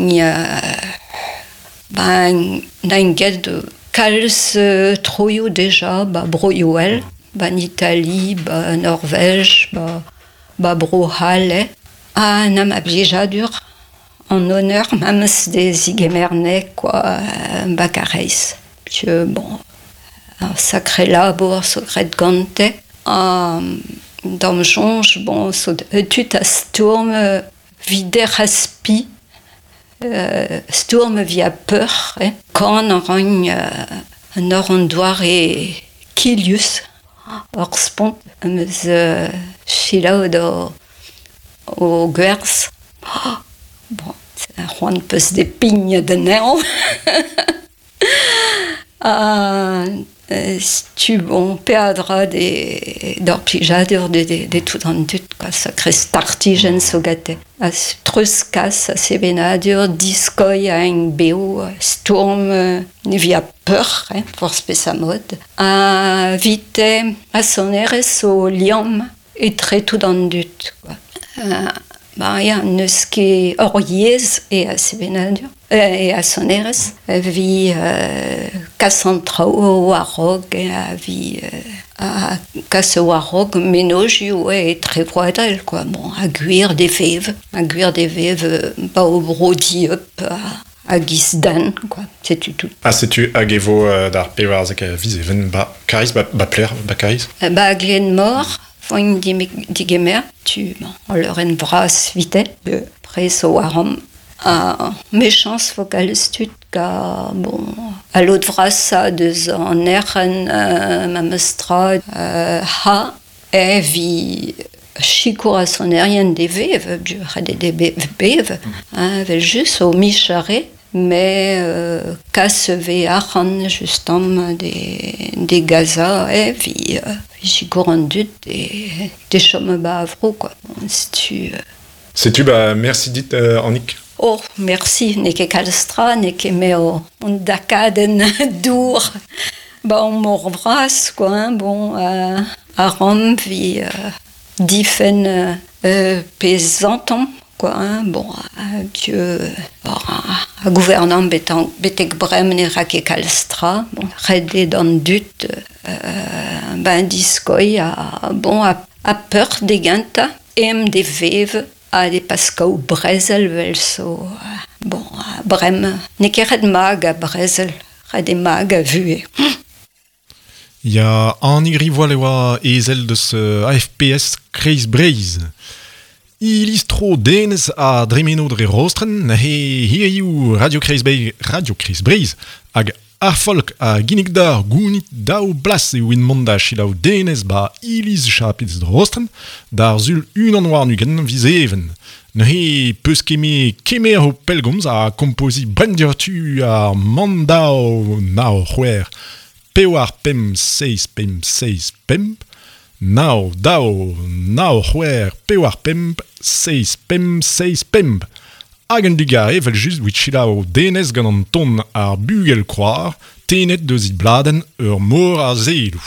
n'ain get kalz troio déjà, broioel, en Italie, Norvège, brohale, nam a blijadur, en honneur même des igemerne, quoi, bakareis. Bon, un sacré labour, sacré gante, dans le jonge, bon, tu t'as storm, vider raspi, storm via peur, quand on a un orandoir et Kilius, or spont, mais chila au guers. Bon, c'est un roi peu des pignes de néon. Tu bon perdra d'orpijadur de tout en dut quoi sacré startigen sogate as truskas a sebenadur discoy a un beo storm via peur pour spesa mode a vite a soneres au liam et très tout en dut quoi ja, neus ket oriez e a sebenadur e a soneres vi kassantra o warog a vi a kas o warog menojio e très voidel quoi bon a guir des fèves pas au brodi up a gisdan quoi c'est tout c'est-tu agevo d'ar pevarzek a viseven karis pler karis glen mort Foin digemer, tu leur en bras vite, pres au aram, méchance focale stud, bon, à l'autre bras, deux en erren, mamestra, ha, vi, chicoura son rien des vèves, du rade des bèves, juste au mi-charré, mais casse vearan justement des gaza vi j'y courandut des chômes bavro quoi sais-tu merci dit Annick oh merci ne que calstra ne que meo on dakaden dur on morvras quoi bon à Rome vi difen pesanton quoi bon Dieu a gouvernant betek brem ne rake kalstra bon rede dans dut discoy a peur des ganta des vèves a des pascao brezel velso bon brem ne ket mag a brezel red mag a vue Ja an igrivoalewa ezel deus AFPS Kreis Breiz. Ilis tro denez a dremeno dre rostren, hieiu Radio Kreis Breiz, hag ar folk a ginnig d'ar gounit daou blas e win monda chilaou denez ilis chapitz rostren, d'ar zul an war nugen viz even. Peus kemer ho pelgomz a kompozi brendirtu a mandao nao c'hwer pewar pem 6 pemp, nao c'hwer pewar pemp 6 pemp. Hag an dugare vel just wit chilao denez gant an ton ar bugel kroar, tenet deus i bladen ur mor a zelou.